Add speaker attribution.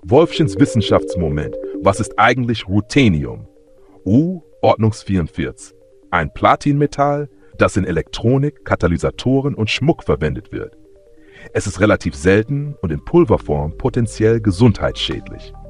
Speaker 1: Wolfchens Wissenschaftsmoment. Was ist eigentlich Ruthenium? Ordnungs44. Ein Platinmetall, das in Elektronik, Katalysatoren und Schmuck verwendet wird. Es ist relativ selten und in Pulverform potenziell gesundheitsschädlich.